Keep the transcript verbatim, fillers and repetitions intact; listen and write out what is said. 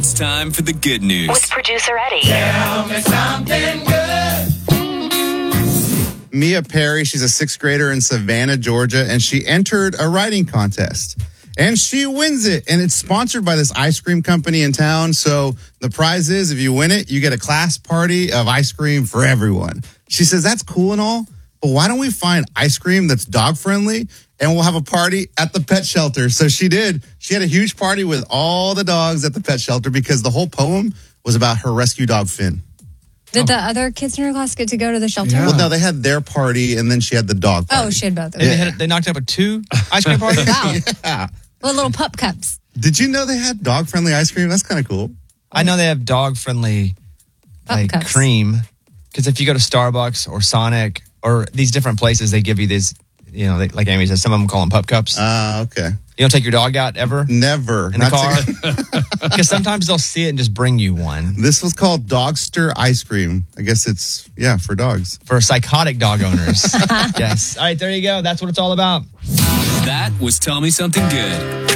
It's time for the good news. With producer Eddie. Tell me something good. Mia Perry, she's a sixth grader in Savannah, Georgia, and she entered a writing contest. And she wins it. And it's sponsored by this ice cream company in town. So the prize is, if you win it, you get a class party of ice cream for everyone. She says, that's cool and all, but why don't we find ice cream that's dog friendly and we'll have a party at the pet shelter? So she did. She had a huge party with all the dogs at the pet shelter because the whole poem was about her rescue dog, Finn. Did the other kids in her class get to go to the shelter? Well, no, they had their party and then she had the dog party. Oh, she had both. They, had, they knocked up a two ice cream parties? Wow. Yeah. With little pup cups. Did you know they had dog friendly ice cream? That's kind of cool. I know they have dog-friendly Pup like cups. cream. Because if you go to Starbucks or Sonic or these different places, they give you these, you know, they, like Amy said, some of them call them pup cups. Ah, uh, okay. You don't take your dog out ever? Never. In the Not car? to- Because sometimes they'll see it and just bring you one. This was called Dogster ice cream. I guess it's, yeah, for dogs. For psychotic dog owners. Yes. All right, there you go. That's what it's all about. That was Tell Me Something Good.